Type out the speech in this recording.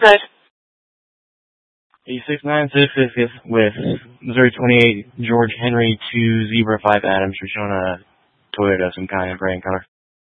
Good. 8696 with Missouri 28, George Henry 2, Zebra 5 Adams, for showing a Toyota, some kind of brand color.